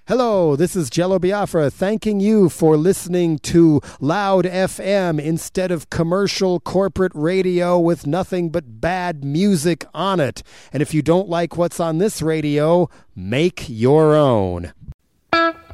Hello, this is Jello Biafra thanking you for listening to Loud FM instead of commercial corporate radio with nothing but bad music on it. And if you don't like what's on this radio, make your own.